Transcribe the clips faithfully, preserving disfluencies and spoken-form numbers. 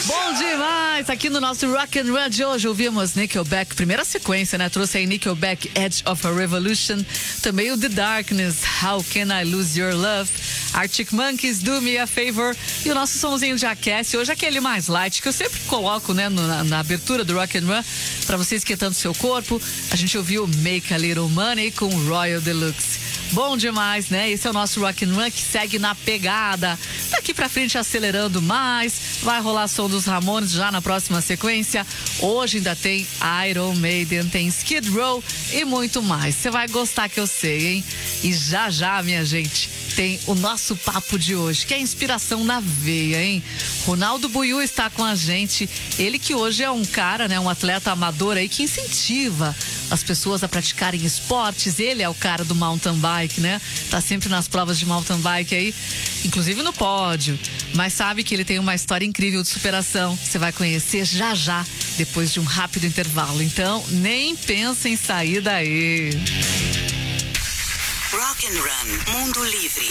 Bom demais! Aqui no nosso Rock and Run de hoje ouvimos Nickelback, primeira sequência, né? Trouxe aí Nickelback, Edge of a Revolution. Também o The Darkness, How Can I Lose Your Love? Arctic Monkeys, Do Me a Favor. E o nosso somzinho de aquece, hoje aquele mais light, que eu sempre coloco, né, no, na, na abertura do Rock and Run, pra você esquentando seu corpo. A gente ouviu Make a Little Money com Royal Deluxe. Bom demais, né? Esse é o nosso Rock and Run que segue na pegada. Daqui pra frente acelerando mais. Vai rolar som dos Ramones já na próxima sequência. Hoje ainda tem Iron Maiden, tem Skid Row e muito mais. Você vai gostar, que eu sei, hein? E já já, minha gente, tem o nosso papo de hoje, que é inspiração na veia, hein? Ronaldo Buiú está com a gente. Ele que hoje é um cara, né? Um atleta amador aí que incentiva as pessoas a praticarem esportes. Ele é o cara do mountain bike, né? Tá sempre nas provas de mountain bike aí, inclusive no pódio. Mas sabe que ele tem uma história incrível de superação. Você vai conhecer já já, depois de um rápido intervalo. Então, nem pensa em sair daí. Rock and Run, Mundo Livre.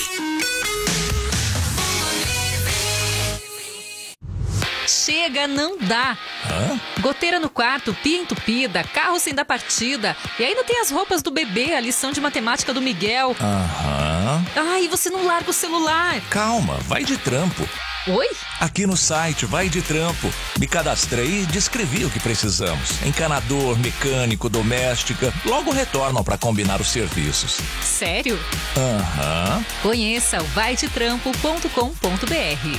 Chega, não dá. Hã? Goteira no quarto, pia entupida, carro sem dar partida. E ainda tem as roupas do bebê, a lição de matemática do Miguel. Aham. Ai, você não larga o celular. Calma, vai de trampo. Oi? Aqui no site Vai de Trampo. Me cadastrei e descrevi o que precisamos. Encanador, mecânico, doméstica. Logo retornam para combinar os serviços. Sério? Aham. Conheça o vai de trampo ponto com ponto b r.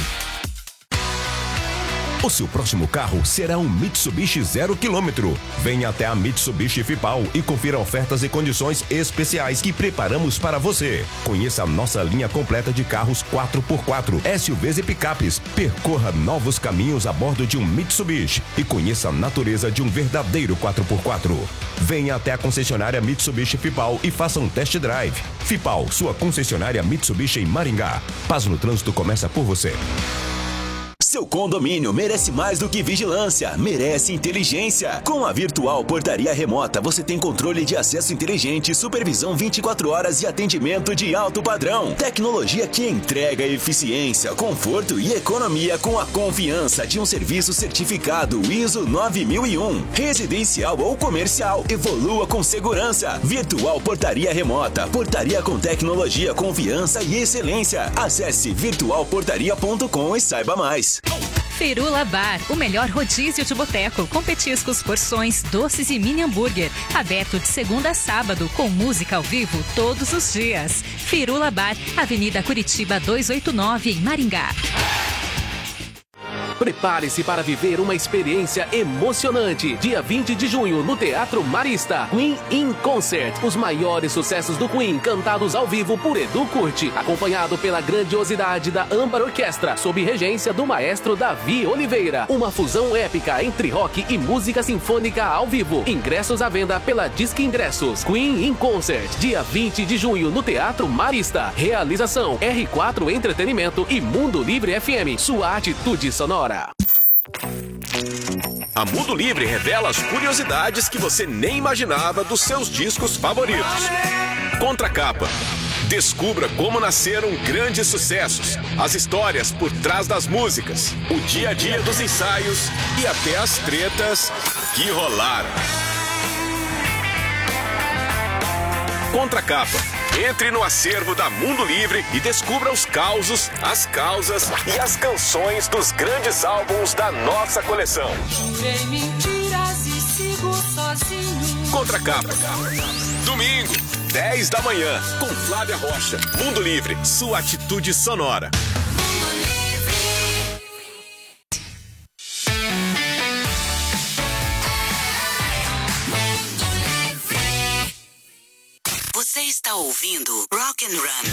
O seu próximo carro será um Mitsubishi zero quilômetro. Venha até a Mitsubishi Fipal e confira ofertas e condições especiais que preparamos para você. Conheça a nossa linha completa de carros quatro por quatro, S U Vs e picapes. Percorra novos caminhos a bordo de um Mitsubishi e conheça a natureza de um verdadeiro quatro por quatro. Venha até a concessionária Mitsubishi Fipal e faça um test drive. Fipal, sua concessionária Mitsubishi em Maringá. Paz no trânsito começa por você. Seu condomínio merece mais do que vigilância, merece inteligência. Com a Virtual Portaria Remota, você tem controle de acesso inteligente, supervisão vinte e quatro horas e atendimento de alto padrão. Tecnologia que entrega eficiência, conforto e economia com a confiança de um serviço certificado I S O nove mil e um. Residencial ou comercial, evolua com segurança. Virtual Portaria Remota, portaria com tecnologia, confiança e excelência. Acesse virtual portaria ponto com e saiba mais. Firula Bar, o melhor rodízio de boteco, com petiscos, porções, doces e mini hambúrguer. Aberto de segunda a sábado, com música ao vivo todos os dias. Firula Bar, Avenida Curitiba duzentos e oitenta e nove, em Maringá. Prepare-se para viver uma experiência emocionante. Dia vinte de junho, no Teatro Marista. Queen in Concert. Os maiores sucessos do Queen, cantados ao vivo por Edu Curti. Acompanhado pela grandiosidade da Âmbar Orquestra, sob regência do maestro Davi Oliveira. Uma fusão épica entre rock e música sinfônica ao vivo. Ingressos à venda pela Disque Ingressos. Queen in Concert. Dia vinte de junho, no Teatro Marista. Realização R quatro Entretenimento e Mundo Livre F M. Sua atitude sonora. A Mundo Livre revela as curiosidades que você nem imaginava dos seus discos favoritos. Contracapa. Descubra como nasceram grandes sucessos, as histórias por trás das músicas, o dia a dia dos ensaios e até as tretas que rolaram. Contracapa. Entre no acervo da Mundo Livre e descubra os causos, as causas e as canções dos grandes álbuns da nossa coleção. Jurei mentiras e sigo sozinho. Contracapa. Domingo, dez da manhã, com Flávia Rocha. Mundo Livre, sua atitude sonora. Você está ouvindo Rock and Run.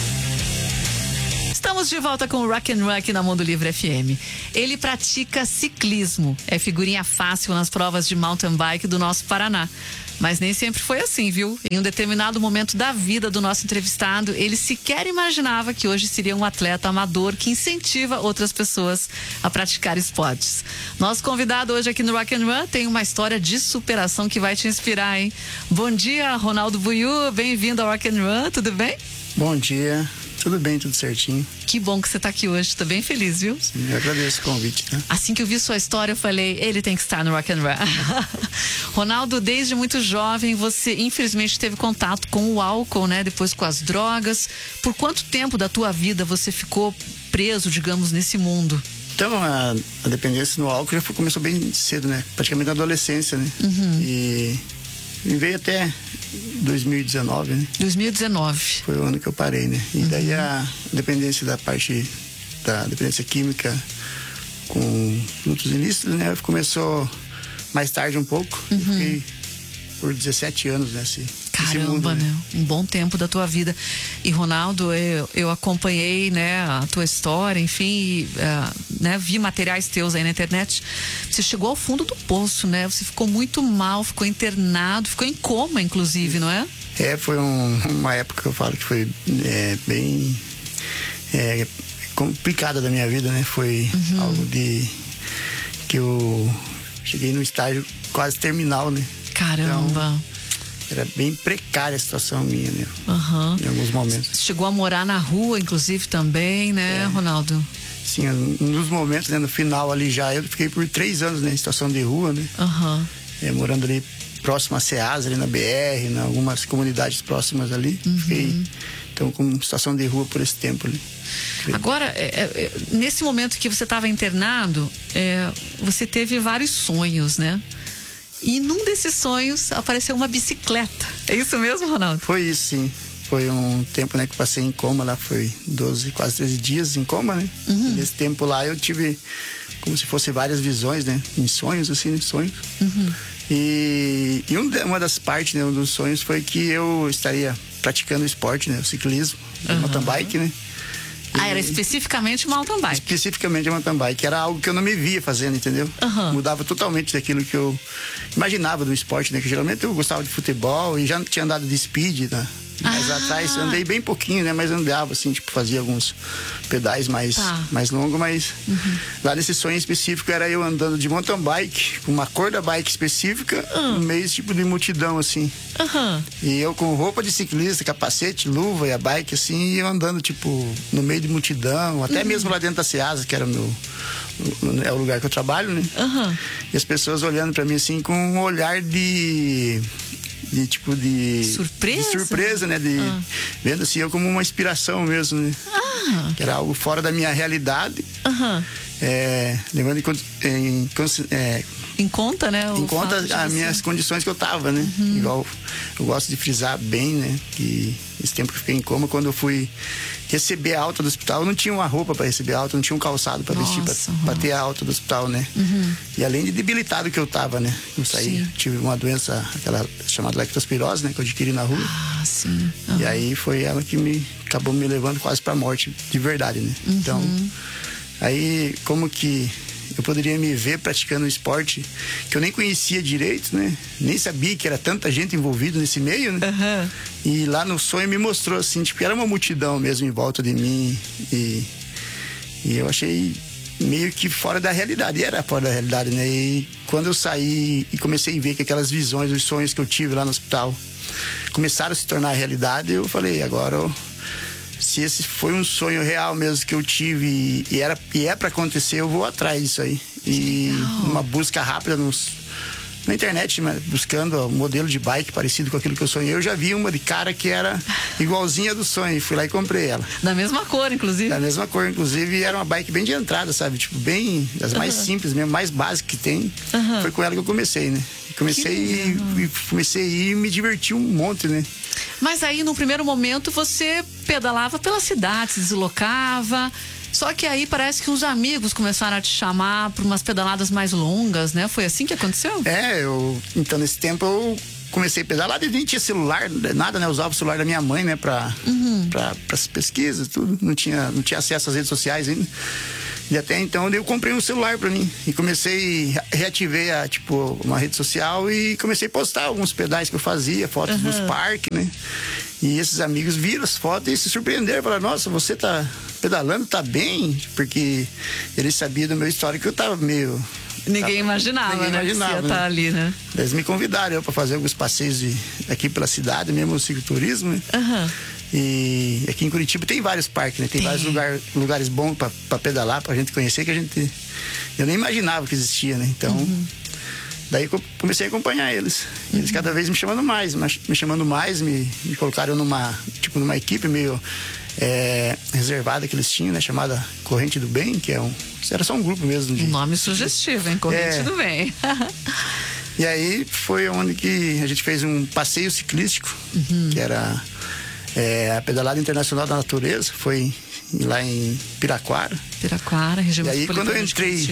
Estamos de volta com o Rock and Run aqui na Mundo Livre F M. Ele pratica ciclismo, é figurinha fácil nas provas de mountain bike do nosso Paraná. Mas nem sempre foi assim, viu? Em um determinado momento da vida do nosso entrevistado, ele sequer imaginava que hoje seria um atleta amador que incentiva outras pessoas a praticar esportes. Nosso convidado hoje aqui no Rock and Run tem uma história de superação que vai te inspirar, hein? Bom dia, Ronaldo Buiú, bem-vindo ao Rock and Run, tudo bem? Bom dia. Tudo bem, tudo certinho. Que bom que você tá aqui hoje, tô bem feliz, viu? Sim, eu agradeço o convite, né? Assim que eu vi sua história, eu falei, ele tem que estar no Rock and Roll. Ronaldo, desde muito jovem, você infelizmente teve contato com o álcool, né? Depois com as drogas. Por quanto tempo da tua vida você ficou preso, digamos, nesse mundo? Então, a, a dependência no álcool já foi, começou bem cedo, né? Praticamente na adolescência, né? Uhum. E, e veio até dois mil e dezenove, né? dois mil e dezenove. Foi o ano que eu parei, né? E uhum. daí a dependência da parte da dependência química com produtos ilícitos, né? Começou mais tarde um pouco. Uhum. Fiquei por dezessete anos nesse, nesse Caramba, mundo, né? né? Um bom tempo da tua vida. E Ronaldo, eu, eu acompanhei, né, a tua história, enfim, e, uh, né, vi materiais teus aí na internet. Você chegou ao fundo do poço, né? Você ficou muito mal, ficou internado, ficou em coma, inclusive, não é? É, foi um, uma época que eu falo que foi é, bem é, complicada da minha vida, né? Foi uhum. algo de que eu cheguei no estágio quase terminal, né? Caramba. Então, era bem precária a situação minha, né? Uhum. Em alguns momentos. Chegou a morar na rua, inclusive, também, né, é. Ronaldo? Sim, nos momentos, né, no final ali já, eu fiquei por três anos, né, em situação de rua, né? Uhum. É, morando ali próximo a Ceasa, ali na B R, em algumas comunidades próximas ali. Uhum. Fiquei, então, com situação de rua por esse tempo ali. Agora, é, é, nesse momento que você estava internado, é, você teve vários sonhos, né? E num desses sonhos apareceu uma bicicleta. É isso mesmo, Ronaldo? Foi isso, sim. Foi um tempo, né, que eu passei em coma lá, foi doze, quase treze dias em coma, né? Uhum. Nesse tempo lá eu tive como se fosse várias visões, né? Em sonhos, assim, em sonhos. Uhum. E, e um, uma das partes, né, um dos sonhos foi que eu estaria praticando o esporte, né? O ciclismo, o uhum. mountain bike, né? Ah, era especificamente mountain bike? Especificamente mountain bike, era algo que eu não me via fazendo, entendeu? Uhum. Mudava totalmente daquilo que eu imaginava do esporte, né? Que geralmente eu gostava de futebol e já tinha andado de speed, né? Mas ah. atrás andei bem pouquinho, né? Mas andava, assim, tipo, fazia alguns pedais mais, tá. mais longos, mas uhum. lá nesse sonho específico era eu andando de mountain bike, com uma cor da bike específica, uhum. no meio tipo de multidão, assim. Uhum. E eu com roupa de ciclista, capacete, luva e a bike, assim, e eu andando, tipo, no meio de multidão, até uhum. mesmo lá dentro da Ceasa, que era o meu. É o lugar que eu trabalho, né? Uhum. E as pessoas olhando pra mim, assim, com um olhar de. de tipo de surpresa, de surpresa, né? De, ah. Vendo assim eu como uma inspiração mesmo, né? Ah. Que era algo fora da minha realidade. Uhum. É, levando em, em, é, em conta, né? Em conta as minhas condições que eu tava, né? Uhum. Igual eu gosto de frisar bem, né? Que esse tempo que eu fiquei em coma, quando eu fui receber a alta do hospital, eu não tinha uma roupa para receber a alta, não tinha um calçado para vestir para ter a alta do hospital, né? Uhum. E além de debilitado que eu tava, né? Eu saí, tive uma doença, aquela chamada leptospirose, né? Que eu adquiri na rua. Ah, sim. Uhum. E aí foi ela que me acabou me levando quase para a morte, de verdade, né? Uhum. Então, aí como que eu poderia me ver praticando um esporte que eu nem conhecia direito, né? Nem sabia que era tanta gente envolvida nesse meio, né? Uhum. E lá no sonho me mostrou assim, tipo, era uma multidão mesmo em volta de mim. E, e eu achei meio que fora da realidade. E era fora da realidade, né? E quando eu saí e comecei a ver que aquelas visões, os sonhos que eu tive lá no hospital começaram a se tornar realidade, eu falei, agora eu... se esse foi um sonho real mesmo que eu tive e, era, e é pra acontecer, eu vou atrás disso aí. E uma busca rápida nos, na internet, né, buscando um modelo de bike parecido com aquilo que eu sonhei. Eu já vi uma de cara que era igualzinha do sonho. Fui lá e comprei ela. Da mesma cor, inclusive. Da mesma cor, inclusive. E era uma bike bem de entrada, sabe? Tipo, bem... das mais uhum. simples mesmo, mais básicas que tem. Uhum. Foi com ela que eu comecei, né? Comecei e, e comecei a ir e me diverti um monte, né? Mas aí, no primeiro momento, você pedalava pela cidade, se deslocava. Só que aí parece que os amigos começaram a te chamar para umas pedaladas mais longas, né? Foi assim que aconteceu? É, eu... Então, nesse tempo, eu comecei a pedalar. Nem tinha celular, nada, né? Eu usava o celular da minha mãe, né? Pra, uhum. pra, pras pesquisas, tudo. Não tinha, não tinha acesso às redes sociais ainda. E até então eu comprei um celular pra mim. E comecei, reativei a, tipo, uma rede social e comecei a postar alguns pedais que eu fazia, fotos uhum. dos parques, né? E esses amigos viram as fotos e se surpreenderam. Falaram, nossa, você tá pedalando, tá bem? Porque eles sabiam do meu histórico que eu tava meio... Ninguém tava, imaginava, ninguém né? imaginava, que você ia né? estar ali, né? Eles me convidaram eu pra fazer alguns passeios de, aqui pela cidade, mesmo o cicloturismo, né? Uhum. E aqui em Curitiba tem vários parques, né? Tem, tem. vários lugar, lugares bons para pedalar, pra gente conhecer, que a gente... Eu nem imaginava que existia, né? Então, uhum. daí eu comecei a acompanhar eles. Eles uhum. cada vez me chamando mais, me chamando mais, me, me colocaram numa, tipo, numa equipe meio é, reservada que eles tinham, né? Chamada Corrente do Bem, que é um... Era só um grupo mesmo. De, um nome sugestivo, hein? Corrente é, do Bem. E aí foi onde que a gente fez um passeio ciclístico, uhum. que era... É, a Pedalada Internacional da Natureza, foi lá em Piraquara. Piraquara, região E aí quando eu entrei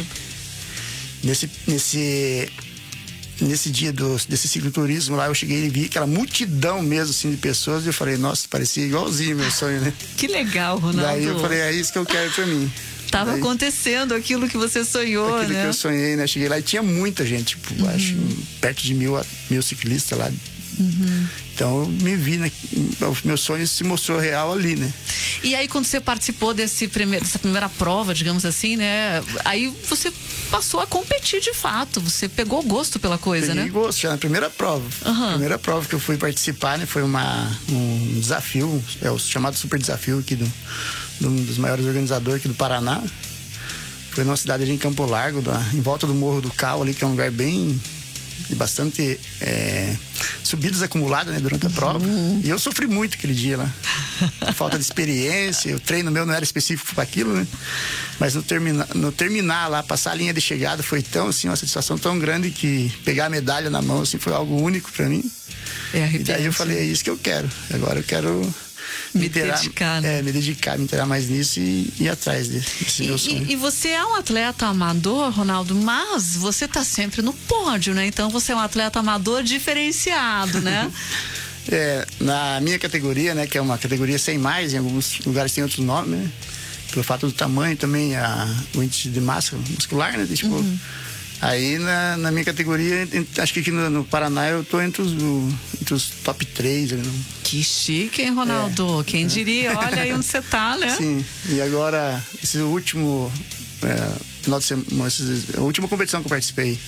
nesse, nesse, nesse dia do, desse cicloturismo lá, eu cheguei e vi aquela multidão mesmo assim de pessoas e eu falei, nossa, parecia igualzinho meu sonho, né? Que legal, Ronaldo. Daí eu falei, é isso que eu quero pra mim. Tava Daí, acontecendo aquilo que você sonhou, aquilo né? que eu sonhei, né? Cheguei lá e tinha muita gente, tipo, uhum. acho perto de mil, mil ciclistas lá. Uhum. Então eu me vi, né? O meu sonho se mostrou real ali, né? E aí quando você participou desse primeiro, dessa primeira prova, digamos assim, né? Aí você passou a competir de fato, você pegou gosto pela coisa, Peguei né? gosto, já na primeira prova. Uhum. A primeira prova que eu fui participar, né? Foi uma, um desafio, é o chamado Super Desafio aqui do, do, um dos maiores organizadores aqui do Paraná. Foi numa cidade ali em Campo Largo, da, em volta do Morro do Cal ali, que é um lugar bem... de bastante é, subidas acumuladas, né, durante a prova. Uhum. E eu sofri muito aquele dia lá. Falta de experiência, o treino meu não era específico para aquilo, né? Mas no, termina, no terminar lá, passar a linha de chegada foi tão, assim, uma satisfação tão grande que pegar a medalha na mão, assim, foi algo único para mim. É e daí eu falei, é isso que eu quero. Agora eu quero... Me, me inteirar, dedicar, né? É, me dedicar, me inteirar mais nisso e ir atrás desse e, meu sonho. E, e você é um atleta amador, Ronaldo, mas você tá sempre no pódio, né? Então você é um atleta amador diferenciado, né? É, na minha categoria, né, que é uma categoria sem mais, em alguns lugares tem outro nome, né? Pelo fato do tamanho também, a, o índice de massa muscular, né? Tipo, uhum. Aí na, na minha categoria, acho que aqui no, no Paraná eu tô entre os, o, entre os top três. Né? Que chique, hein, Ronaldo? É, Quem é. diria? Olha aí onde você tá, né? Sim, e agora, esse último é, final de semana, a última competição que eu participei,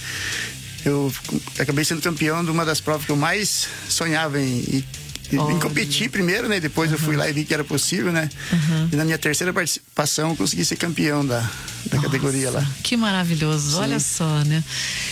eu acabei sendo campeão de uma das provas que eu mais sonhava em, em, oh, em competir primeiro, né? Depois uhum. eu fui lá e vi que era possível, né? Uhum. E na minha terceira participação eu consegui ser campeão da, da Nossa, categoria lá. Que maravilhoso, Sim. olha só, né?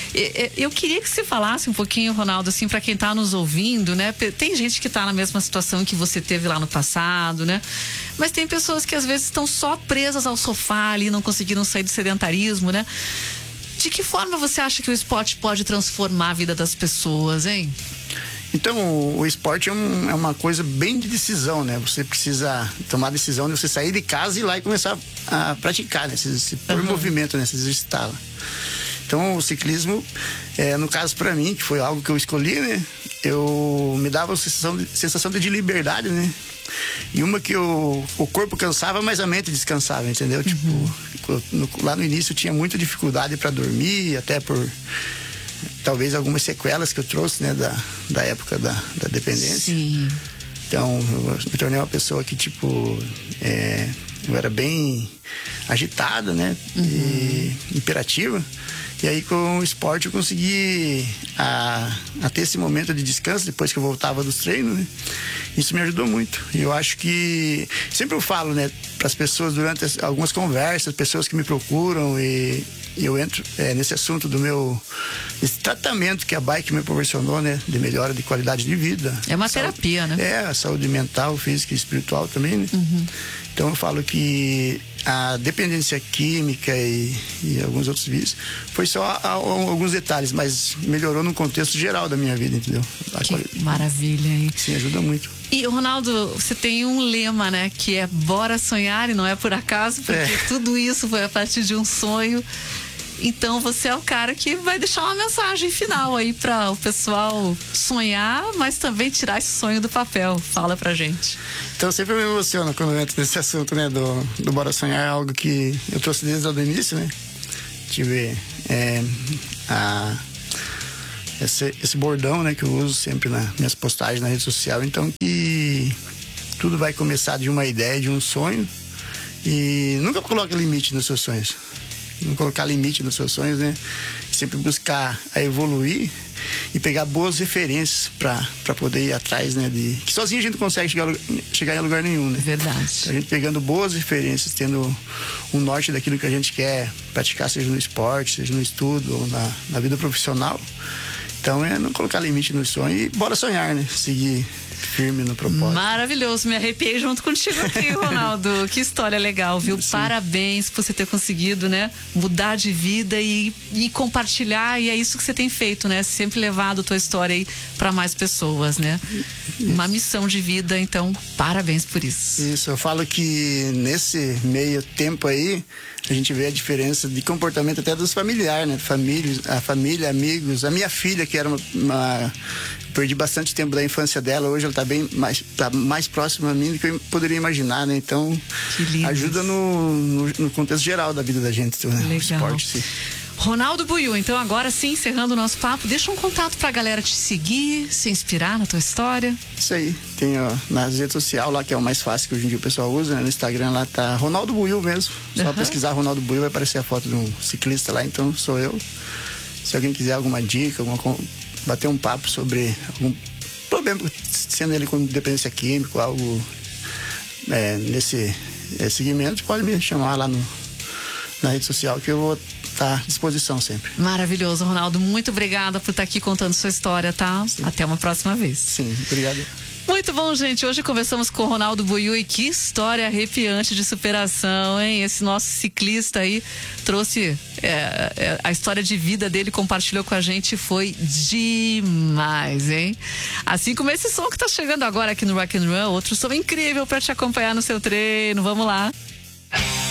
Eu queria que você falasse um pouquinho, Ronaldo, assim, para quem tá nos ouvindo, né? Tem gente que tá na mesma situação que você teve lá no passado, né? Mas tem pessoas que às vezes estão só presas ao sofá ali, não conseguiram sair do sedentarismo, né? De que forma você acha que o esporte pode transformar a vida das pessoas, hein? Então, o, o esporte é, um, é uma coisa bem de decisão, né? Você precisa tomar a decisão de você sair de casa e ir lá e começar a praticar, né? Se, se pôr em movimento, né? Se exercitar. Então, o ciclismo, é, no caso para mim, que foi algo que eu escolhi, né? Eu me dava uma sensação de, sensação de liberdade, né? E uma que eu, o corpo cansava, mas a mente descansava, entendeu? Uhum. Tipo, no, lá no início eu tinha muita dificuldade para dormir, até por talvez algumas sequelas que eu trouxe, né? Da, da época da, da dependência. Sim. Então, eu me tornei uma pessoa que, tipo, é, eu era bem agitada, né? Uhum. E imperativa. E aí com o esporte eu consegui a, a ter esse momento de descanso depois que eu voltava dos treinos, né? Isso me ajudou muito. E eu acho que sempre eu falo, né, para as pessoas durante as, algumas conversas, pessoas que me procuram e, e eu entro é, nesse assunto do meu esse tratamento que a bike me proporcionou, né, de melhora de qualidade de vida. É uma saúde, terapia, né? É, a saúde mental, física e espiritual também, né? Uhum. Então eu falo que a dependência química e, e alguns outros vícios foi só a, a, a, alguns detalhes, mas melhorou no contexto geral da minha vida, entendeu? A que qualidade. Maravilha, hein? Sim, ajuda muito. E, Ronaldo, você tem um lema, né? Que é bora sonhar, e não é por acaso, porque é. tudo isso foi a partir de um sonho. Então você é o cara que vai deixar uma mensagem final aí para o pessoal sonhar, mas também tirar esse sonho do papel. Fala pra gente. Então sempre me emociona quando eu entro nesse assunto, né, do, do Bora Sonhar. É algo que eu trouxe desde o início, né? Tive é, a, esse, esse bordão, né, que eu uso sempre nas minhas postagens na rede social. Então que tudo vai começar de uma ideia, de um sonho, e nunca coloque limite nos seus sonhos. não colocar limite nos seus sonhos, né? Sempre buscar a evoluir e pegar boas referências para poder ir atrás, né? De, que sozinho a gente não consegue chegar, chegar em lugar nenhum, né? Verdade. A gente pegando boas referências, tendo um norte daquilo que a gente quer praticar, seja no esporte, seja no estudo ou na, na vida profissional. Então é não colocar limite no sonho e bora sonhar, né? Seguir firme no propósito. Maravilhoso, me arrepiei junto contigo aqui, Ronaldo. Que história legal, viu? Sim. Parabéns por você ter conseguido, né? Mudar de vida e, e compartilhar, e é isso que você tem feito, né? Sempre levado a tua história aí para mais pessoas, né? Isso. Uma missão de vida, então parabéns por isso. Isso, eu falo que nesse meio tempo aí a gente vê a diferença de comportamento até dos familiares, né? Família, a família, amigos. A minha filha, que era uma, uma perdi bastante tempo da infância dela, hoje ela tá bem mais, tá mais próxima a mim do que eu poderia imaginar, né? Então, ajuda no, no, no contexto geral da vida da gente, né? Legal. O esporte, sim. Ronaldo Buiú, então agora sim, encerrando o nosso papo, deixa um contato pra galera te seguir, se inspirar na tua história. Isso aí, tem ó, nas redes sociais lá, que é o mais fácil que hoje em dia o pessoal usa, né? No Instagram lá tá Ronaldo Buiú mesmo, só uhum. pesquisar Ronaldo Buiú vai aparecer a foto de um ciclista lá, então sou eu. Se alguém quiser alguma dica, alguma, bater um papo sobre algum problema, sendo ele com dependência química, algo é, nesse é, segmento, pode me chamar lá no, na rede social que eu vou estar à disposição sempre. Maravilhoso, Ronaldo. Muito obrigada por estar aqui contando sua história, tá? Sim. Até uma próxima vez. Sim, obrigado. Muito bom, gente. Hoje conversamos com o Ronaldo Buiú e que história arrepiante de superação, hein? Esse nosso ciclista aí trouxe é, é, a história de vida dele, compartilhou com a gente, foi demais, hein? Assim como esse som que tá chegando agora aqui no Rock and Roll, outro som incrível para te acompanhar no seu treino. Vamos lá.